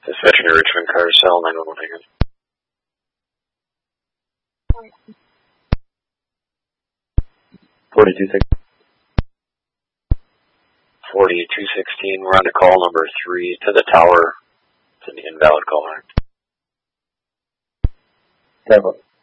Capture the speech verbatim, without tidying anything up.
Dispatching to Richmond Carousel, nine one one, hang on. forty-two sixteen. forty-two sixteen, we're on to call number three to the tower. It's an invalid call. Seven.